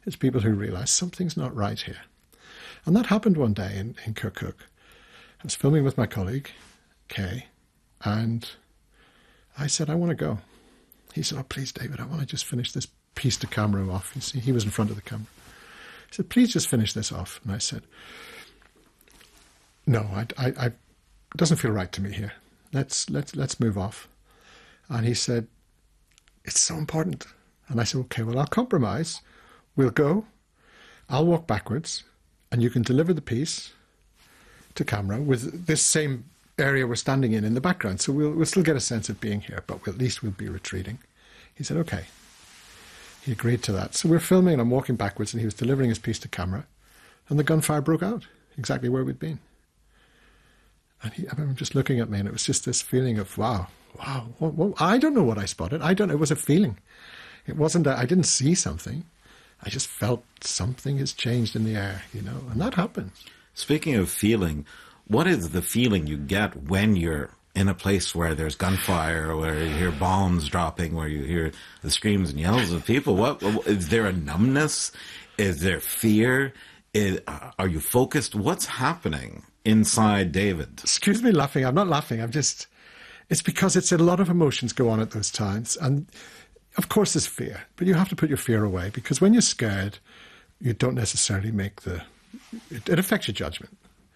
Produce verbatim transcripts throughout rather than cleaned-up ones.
It's people who realise something's not right here. And that happened one day in, in Kirkuk. I was filming with my colleague, Kay, and I said, I want to go. He said, oh, please, David, I want to just finish this piece to camera off. You see, he was in front of the camera. He said, please just finish this off. And I said, no, I, I, I, it doesn't feel right to me here. Let's, let's, let's move off. And he said, it's so important. And I said, okay, well, I'll compromise. We'll go. I'll walk backwards, and you can deliver the piece to camera with this same area we're standing in in the background. So we'll, we'll still get a sense of being here, but at least we'll be retreating. He said, okay. He agreed to that. So we're filming, and I'm walking backwards, and he was delivering his piece to camera, and the gunfire broke out exactly where we'd been. And he, I remember just looking at me, and it was just this feeling of, wow, wow. What, what, I don't know what I spotted. I don't. It was a feeling. It wasn't, a, I didn't see something. I just felt something has changed in the air, you know, and that happens. Speaking of feeling, what is the feeling you get when you're in a place where there's gunfire, where you hear bombs dropping, where you hear the screams and yells of people? What is there a numbness? Is there fear? Is, are you focused? What's happening inside David? Excuse me laughing. I'm not laughing. I'm just, it's because it's a lot of emotions go on at those times. And of course there's fear, but you have to put your fear away, because when you're scared, you don't necessarily make the, it, it affects your judgment.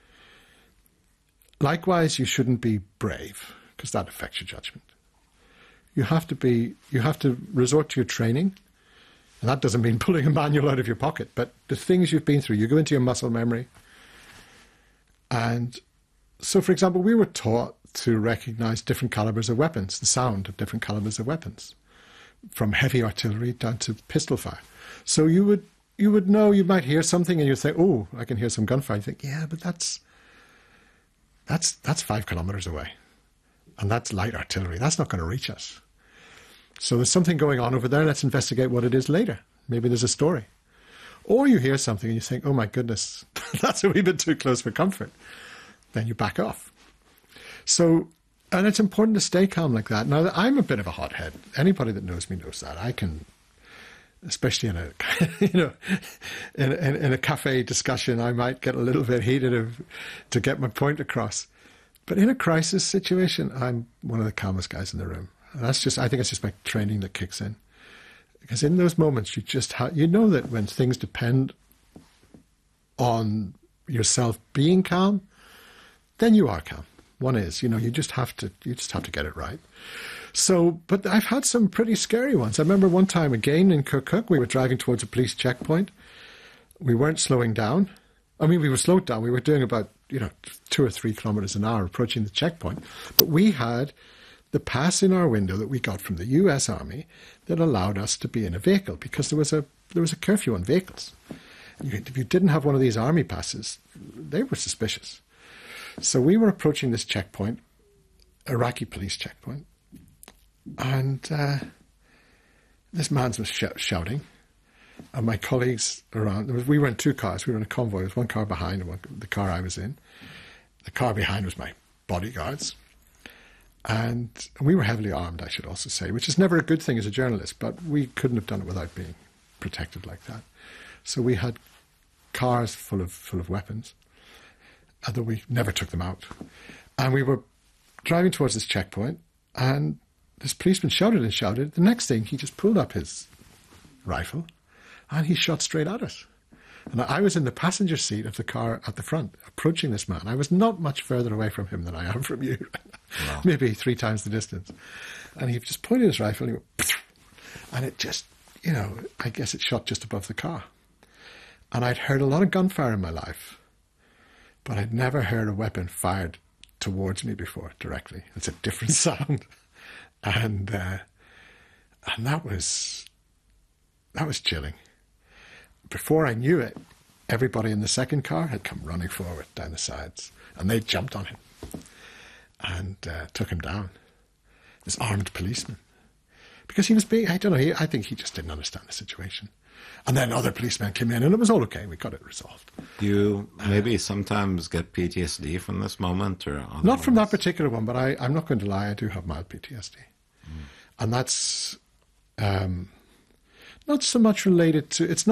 Likewise, you shouldn't be brave, because that affects your judgment. You have to be, you have to resort to your training, and that doesn't mean pulling a manual out of your pocket, but the things you've been through, you go into your muscle memory. And so, for example, we were taught to recognize different calibers of weapons, the sound of different calibers of weapons, from heavy artillery down to pistol fire. So you would you would know, you might hear something and you'd think, oh, I can hear some gunfire. You think, yeah, but that's that's that's five kilometers away. And that's light artillery. That's not going to reach us. So there's something going on over there. Let's investigate what it is later. Maybe there's a story. Or you hear something and you think, oh my goodness, that's a wee bit too close for comfort. Then you back off. So, and it's important to stay calm like that. Now, I'm a bit of a hothead. Anybody that knows me knows that. I can, especially in a, you know, in, in, in a cafe discussion, I might get a little bit heated of, to get my point across. But in a crisis situation, I'm one of the calmest guys in the room. And that's just, I think it's just my training that kicks in. Because in those moments, you just have, you know that when things depend on yourself being calm, then you are calm. One is, you know, you just have to, you just have to get it right. So, but I've had some pretty scary ones. I remember one time again in Kirkuk, we were driving towards a police checkpoint. We weren't slowing down. I mean, we were slowed down. We were doing about, you know, two or three kilometers an hour approaching the checkpoint. But we had the pass in our window that we got from the U S Army that allowed us to be in a vehicle, because there was a there was a curfew on vehicles. You, if you didn't have one of these army passes, they were suspicious. So we were approaching this checkpoint, Iraqi police checkpoint, and uh, this man was sh- shouting, and my colleagues around, there was, we were in two cars, we were in a convoy, there was one car behind and one, the car I was in. The car behind was my bodyguards, and we were heavily armed, I should also say, which is never a good thing as a journalist, but we couldn't have done it without being protected like that. So we had cars full of full of weapons, although we never took them out. And we were driving towards this checkpoint, and this policeman shouted and shouted. The next thing, he just pulled up his rifle, and he shot straight at us. And I was in the passenger seat of the car at the front, approaching this man. I was not much further away from him than I am from you. Wow. Maybe three times the distance. And he just pointed his rifle, and he went, and it just, you know, I guess it shot just above the car. And I'd heard a lot of gunfire in my life, but I'd never heard a weapon fired towards me before, directly. It's a different sound. And uh, and that was, that was chilling. Before I knew it, everybody in the second car had come running forward down the sides, and they jumped on him and uh, took him down, this armed policeman. Because he was being, I don't know, he, I think he just didn't understand the situation. And then other policemen came in, and it was all okay. We got it resolved. Do you maybe uh, sometimes get P T S D from this moment? Or not moments? From that particular one, but I, I'm not going to lie, I do have mild P T S D. Mm. And that's um, not so much related to, it's not